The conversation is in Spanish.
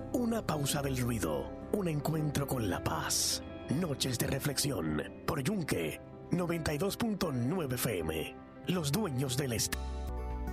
Una pausa del ruido, un encuentro con la paz. Noches de reflexión por Yunque 92.9 FM. Los dueños del